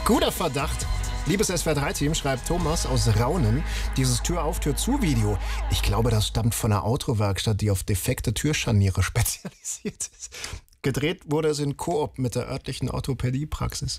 Guter Verdacht. Liebes SWR3-Team, schreibt Thomas aus Raunen, dieses Tür-auf, Tür-zu-Video. Ich glaube, das stammt von einer Autowerkstatt, die auf defekte Türscharniere spezialisiert ist. Gedreht wurde es in Koop mit der örtlichen Orthopädiepraxis.